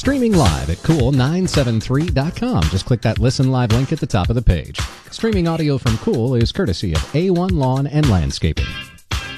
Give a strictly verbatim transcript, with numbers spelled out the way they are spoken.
Streaming live at cool nine seven three dot com. Just click that Listen Live link at the top of the page. Streaming audio from Cool is courtesy of A one Lawn and Landscaping.